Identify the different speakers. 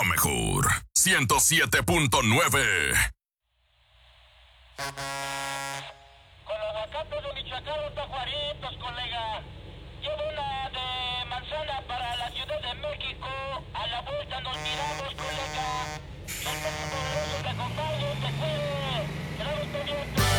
Speaker 1: la mejor 107.9.
Speaker 2: Con los aguacates de Michoacán, los tajuaritos, colega.